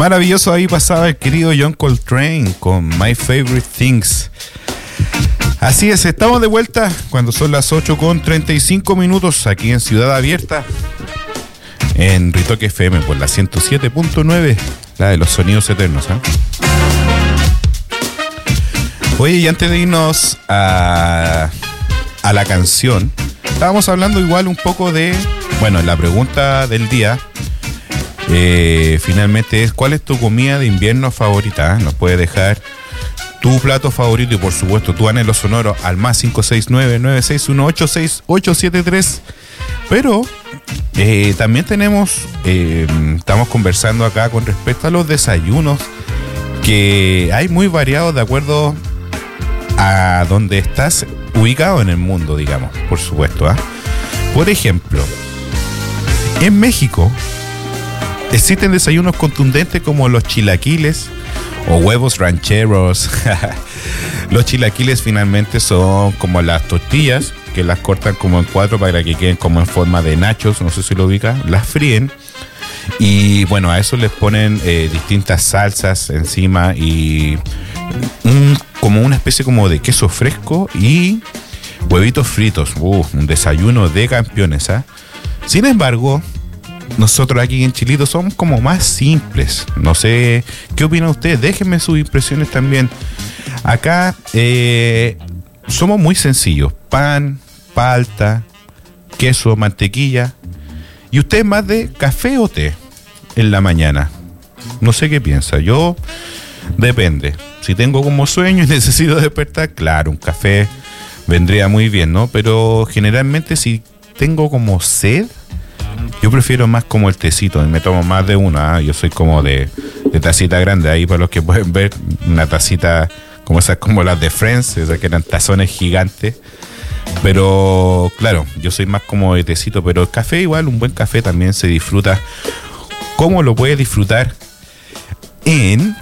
Maravilloso, ahí pasaba el querido John Coltrane con My Favorite Things. Así es, estamos de vuelta cuando son las 8:35 aquí en Ciudad Abierta, en Ritoque FM por la 107.9, la de los sonidos eternos, ¿eh? Oye, y antes de irnos a la canción, estábamos hablando igual un poco de, bueno, la pregunta del día finalmente es: ¿cuál es tu comida de invierno favorita? Nos puedes dejar tu plato favorito y por supuesto tu anhelo sonoro al más 569-96186873. Pero también tenemos, estamos conversando acá con respecto a los desayunos, que hay muy variados de acuerdo a donde estás ubicado en el mundo, digamos, por supuesto, ¿eh? Por ejemplo, en México existen desayunos contundentes como los chilaquiles o huevos rancheros. Los chilaquiles finalmente son como las tortillas, que las cortan como en cuatro para que queden como en forma de nachos, no sé si lo ubican, las fríen y bueno, a eso les ponen distintas salsas encima y como una especie como de queso fresco y huevitos fritos. Un desayuno de campeones, ¿eh? Sin embargo, nosotros aquí en Chilito somos como más simples. No sé, ¿qué opinan ustedes? Déjenme sus impresiones también. Acá somos muy sencillos. Pan, palta, queso, mantequilla. ¿Y usted más de café o té en la mañana? No sé qué piensa. Yo, depende. Si tengo como sueño y necesito despertar, claro, un café vendría muy bien, ¿no? Pero generalmente si tengo como sed, yo prefiero más como el tecito, me tomo más de una, ¿eh? Yo soy como de tacita grande, ahí para los que pueden ver, una tacita como esas, como las de Friends, esas que eran tazones gigantes. Pero claro, yo soy más como de tecito, pero el café igual, un buen café también se disfruta. ¿Cómo lo puedes disfrutar? En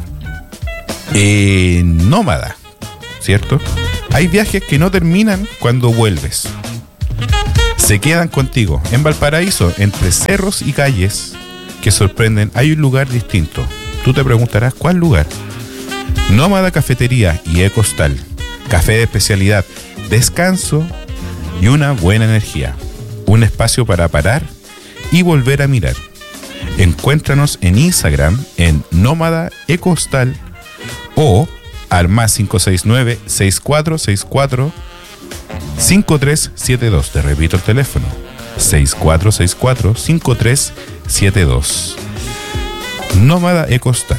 Nómada, ¿cierto? Hay viajes que no terminan cuando vuelves. Se quedan contigo. En Valparaíso, entre cerros y calles que sorprenden, hay un lugar distinto. Tú te preguntarás, ¿cuál lugar? Nómada Cafetería y Ecostal. Café de especialidad, descanso y una buena energía. Un espacio para parar y volver a mirar. Encuéntranos en Instagram en Nómada Ecostal o al más 569-6464-5372. Te repito el teléfono: 6464-5372. Nómada Ecostal.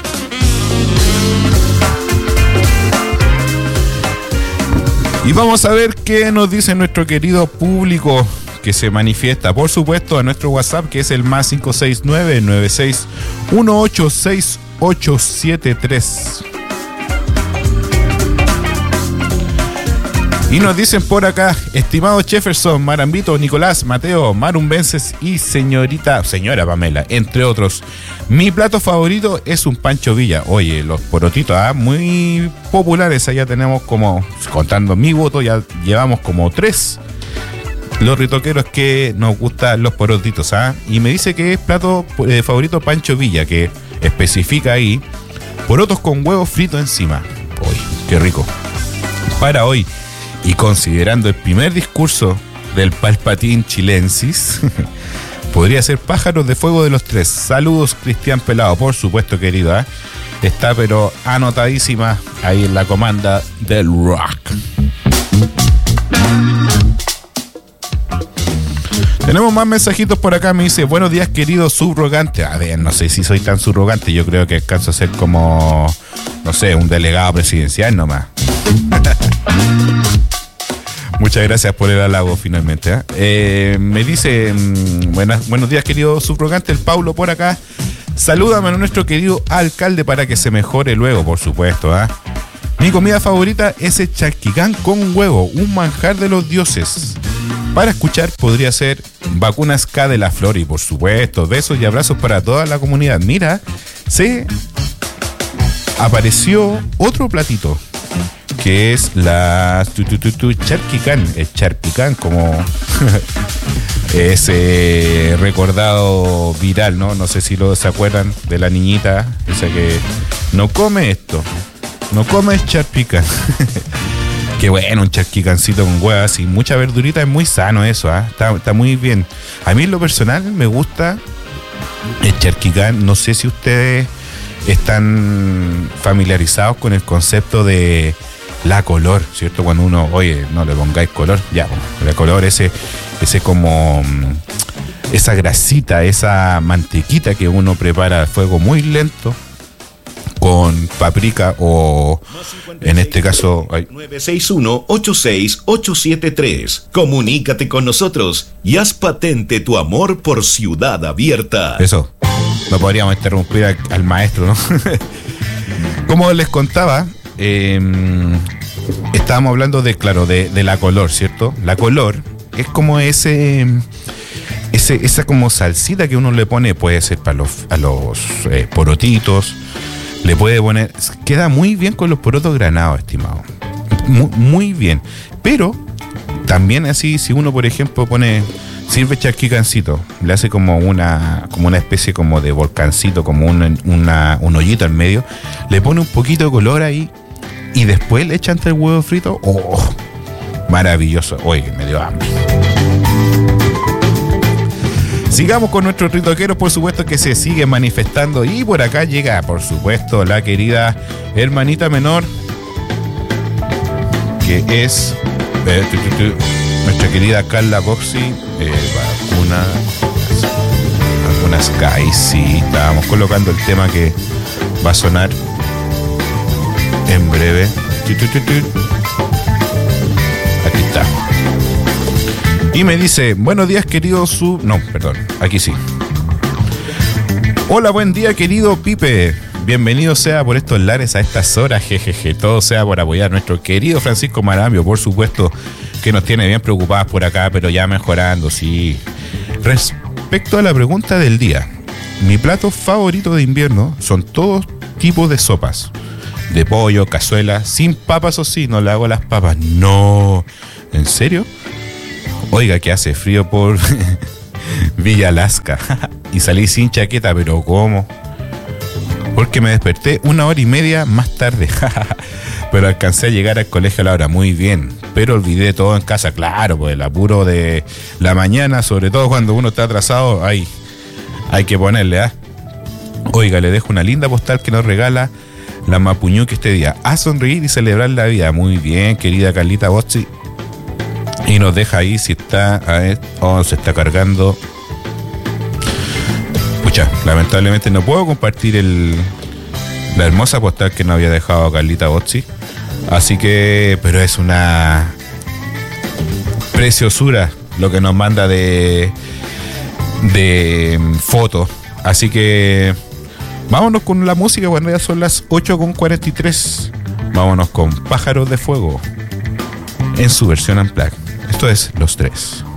Y vamos a ver qué nos dice nuestro querido público que se manifiesta, por supuesto, a nuestro WhatsApp, que es el más 569-96186873. Y nos dicen por acá: estimado Jefferson, Marambito, Nicolás, Mateo, Marun Vences y señora Pamela, entre otros, mi plato favorito es un Pancho Villa. Oye, los porotitos, muy populares. Allá tenemos como, contando mi voto, ya llevamos como 3 los ritoqueros que nos gustan los porotitos, y me dice que es plato favorito Pancho Villa, que especifica ahí porotos con huevo frito encima. Uy, qué rico. Para hoy, y considerando el primer discurso del Palpatín chilensis, podría ser Pájaros de Fuego de los Tres. Saludos, Cristian Pelado, por supuesto, querido, está pero anotadísima ahí en la comanda del rock. Tenemos más mensajitos por acá. Me dice: buenos días, querido subrogante. A ver, no sé si soy tan subrogante. Yo creo que alcanzo a ser como, no sé, un delegado presidencial nomás. Muchas gracias por el halago finalmente, me dice: buenos días, querido subrogante. El Paulo por acá: salúdame a nuestro querido alcalde para que se mejore luego, por supuesto. Mi comida favorita es el charquicán con huevo, un manjar de los dioses. Para escuchar podría ser Vacunas K de la Flor. Y por supuesto, besos y abrazos para toda la comunidad. Mira, se apareció otro platito que es la Charquicán, el Charquicán, como ese recordado viral, ¿no? No sé si se acuerdan de la niñita esa que no come esto, no come Charquicán. Qué bueno, un charquicancito con huevas y mucha verdurita, es muy sano eso, ¿eh? Está muy bien. A mí en lo personal me gusta el charquicán. No sé si ustedes están familiarizados con el concepto de la color, ¿cierto? Cuando uno, oye, no le pongáis color, ya, la color, ese como esa grasita, esa mantequita que uno prepara a fuego muy lento con paprika o en este caso 961-86873. Comunícate con nosotros y haz patente tu amor por Ciudad Abierta. Eso, no podríamos interrumpir al maestro, ¿no? Como les contaba, estábamos hablando de la color, ¿cierto? La color es como esa como salsita que uno le pone, puede ser para a los porotitos. Le puede poner, queda muy bien con los porotos granados, estimado. Muy bien. Pero también así, si uno, por ejemplo, sirve charquicancito, le hace como una especie como de volcancito, como un hoyito al medio, le pone un poquito de color ahí y después le echa entre el huevo frito. ¡Oh! Maravilloso. Oye, me dio hambre. Sigamos con nuestros ritoqueros, por supuesto, que se siguen manifestando. Y por acá llega, por supuesto, la querida hermanita menor, que es nuestra querida Carla Boxy. Vacunas Guys. Sí, estábamos colocando el tema que va a sonar en breve. Aquí está. Y me dice, buenos días, querido aquí sí. Hola, buen día, querido Pipe. Bienvenido sea por estos lares a estas horas, jejeje. Todo sea por apoyar a nuestro querido Francisco Marambio, por supuesto, que nos tiene bien preocupados por acá, pero ya mejorando, sí. Respecto a la pregunta del día, mi plato favorito de invierno son todos tipos de sopas. De pollo, cazuela, sin papas, o sí, no le hago las papas. No, ¿en serio? Oiga, que hace frío por Villa Alaska y salí sin chaqueta, pero ¿cómo? Porque me desperté 1 hora y media más tarde, pero alcancé a llegar al colegio a la hora muy bien, pero olvidé todo en casa, claro, pues el apuro de la mañana, sobre todo cuando uno está atrasado, hay que ponerle, ¿ah? Oiga, le dejo una linda postal que nos regala la Mapuñuque este día, a sonreír y celebrar la vida. Muy bien, querida Carlita Bozzi. Y nos deja ahí si está, a ver, se está cargando. Pucha, lamentablemente no puedo compartir la hermosa postal que nos había dejado Carlita Bozzi. Así que, pero es una preciosura lo que nos manda de fotos. Así que vámonos con la música, bueno, ya son las 8:43. Vámonos con Pájaros de Fuego en su versión unplugged. Esto es Los Tres.